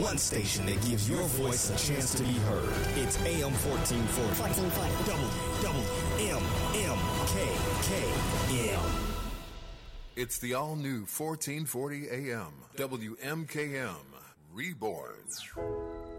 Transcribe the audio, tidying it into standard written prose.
One station that gives your voice a chance to be heard. It's AM 1440. WMMKKM. It's the all-new 1440 AM. WMKM. Reborn.